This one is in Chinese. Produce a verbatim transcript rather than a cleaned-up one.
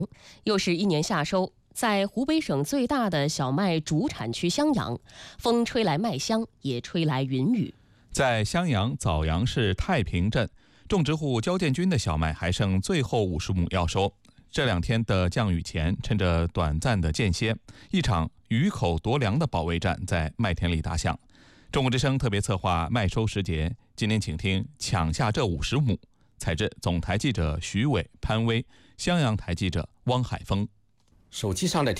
又是一年夏收，在湖北省最大的小麦主产区襄阳，风吹来麦香，也吹来云雨。 在襄阳枣阳市太平镇，种植户焦建军的小麦还剩最后五十亩要收。这两天的降雨前，趁着短暂的间歇，一场雨口夺粮的保卫战在麦田里打响。中国之声特别策划麦收时节，今天请听抢下这五十亩。采制总台记者徐伟、潘威，襄阳台记者汪海峰。 手机上的